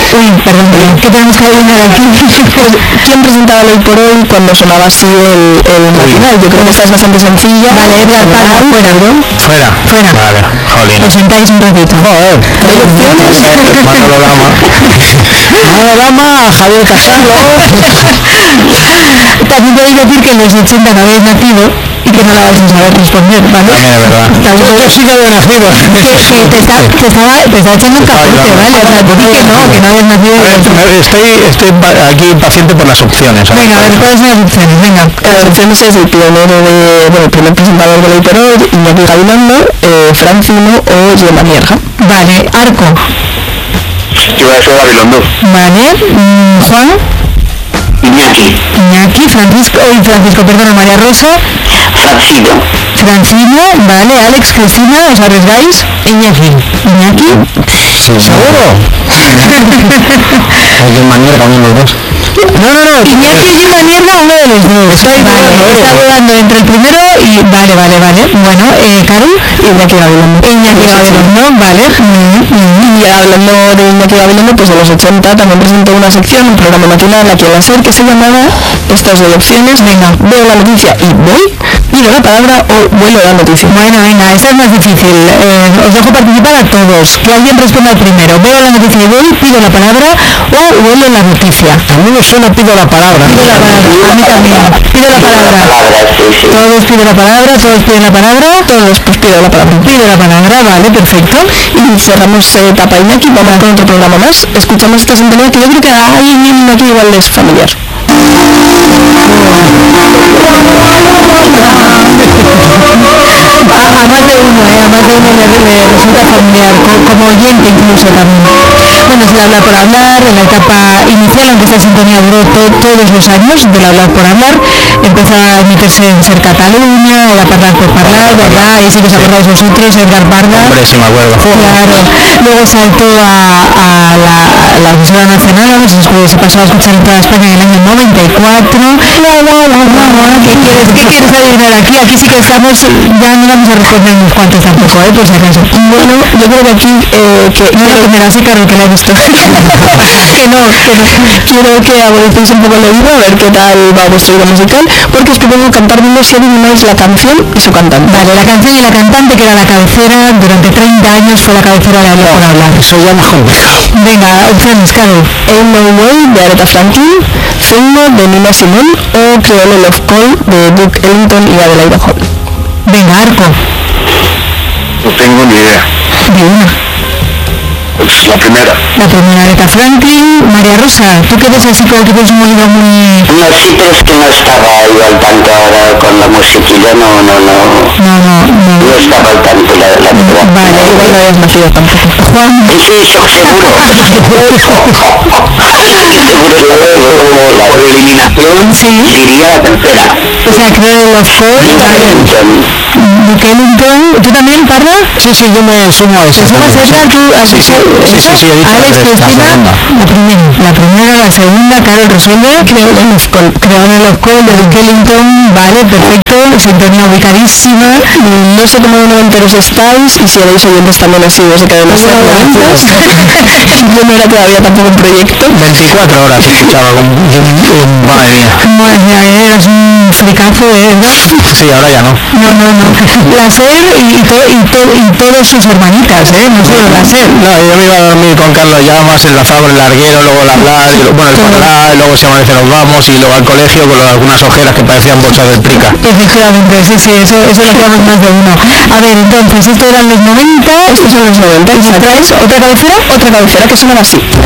Uy, perdón, ¿qué tenemos que adivinar aquí? ¿Quién presentaba el Hoy por Hoy cuando sonaba así el matinal? Yo creo que esta es bastante sencilla. Vale, Edgar, para, fuera, ¿no? Fuera. Vale, jolín. Os sentáis un ratito. Joder. Manolo Lama, Javier Casado. También podéis decir que en los 80 no habéis nacido y que no la vais a saber responder, ¿vale? También es verdad. Yo sí que había nacido. Que te está echando un capote, ¿vale? O sea, di que no habías nacido. Estoy aquí impaciente por las opciones. Venga, a ver, ¿cuáles son las opciones? Venga. Las opciones es el pionero el primer presentador del Hoy por Hoy, Iñaki Gabilondo, Francino o Gemma Nierga. Vale, Arco. Yo voy a ser Gabilondo. Vale, Juan. Iñaki. Francisco, perdona, María Rosa. Francino, vale, Alex, Cristina, ¿os arriesgáis? Iñaki. ¿Seguro? O Gemma Nierga, uno de los dos. No, Iñaki y Gemma Nierga, uno de los dos. Está dudando entre el primero y... Vale. Bueno, Carol. Iñaki Gabilondo, vale. Y hablando de Iñaki Gabilondo, pues de los 80 también presentó una sección, un programa matinal aquí en la SER, que se llamaba Estas de opciones, venga, veo la noticia y voy, pido la palabra o vuelo la noticia. Bueno, venga, esa es más difícil. Os dejo participar a todos. Que alguien responda primero. Veo la noticia y voy, pido la palabra o vuelo la noticia. A mí me suena pido la palabra. Pido la palabra, a mí también. Pido la palabra. Todos piden la palabra, todos piden la palabra. Todos, pues pido la palabra. Pido la palabra, vale, perfecto. Y cerramos etapa Iñaki, vamos con otro programa más. Escuchamos esta sintonía que yo creo que a alguien Iñaki igual es familiar. A más de uno le resulta familiar, como oyente incluso también. Bueno, es el hablar por hablar, en la etapa inicial, aunque esta sintonía duró todos los años del hablar por hablar, empezó a emitirse en Ser Cataluña, era Parlar por Parlar, ¿verdad? Y si os acordáis vosotros, Edgar Parda. Hombre, sí me acuerdo. Claro, luego saltó a la emisora nacional, se pasó a escuchar en toda España en el año 94. ¿Qué quieres adivinar aquí? Aquí sí que estamos, ya no vamos a responder unos cuantos tampoco, por si acaso. Bueno, yo creo que aquí, no la primera, sí, claro, que la he visto. que no. Quiero que aborrecéis un poco el oído, a ver qué tal va vuestro oído musical, porque os propongo cantar viendo si adivináis la canción y su cantante. Vale, la canción y la cantante, que era la cabecera, durante 30 años fue la cabecera de Hablar por Hablar. Soy Jan Hong. Venga, opciones, Carol. Ain't No Way de Aretha Franklin, Cinco de Nina Simone o Creole Love Call de Duke Ellington y Adelaide Hall. Venga, Arco. No tengo ni idea. De una. Pues la primera. La primera, Aretha Franklin. María Rosa, ¿tú qué ves así como que tienes un oído muy...? No, sí, pero es que no estaba yo al tanto ahora con la musiquilla, no estaba al tanto, la verdad. Vale, Igual no habías nacido tampoco. Juan. Sí, eso seguro. Por eliminación, Sí. diría la tercera. O sea, Creole Love Call. Duke Ellington. ¿Tú también, Parda? Sí, yo me sumo a esa. ¿Te sumas a esa? ¿Tú has dicho esa? Sí, he dicho Alex, Cristina, la primera, la segunda, Carol resuelve. Creole Love Call de Duke Ellington. Vale, perfecto. Sintonía ubicadísima. No sé cómo de noventeros estáis y si erais oyentes también asiduos de Cadena Ser noventas. Yo no era todavía tampoco un proyecto. 24 horas escuchaba con... Madre mía. Madre mía, eras un fricazo, ¿verdad? Sí, ahora ya no. No. La SER y todas sus hermanitas, no solo la SER. No, yo me iba a dormir con Carlos Llamas, enlazado con el larguero, luego el hablar, el parlar, luego se amanece nos vamos y luego al colegio con algunas ojeras que parecían bolsas del Prica. Efectivamente, sí, eso lo hacíamos más de uno. A ver, entonces, esto eran los 90, Estos son los 90 y traes otra cabecera que sonaba así.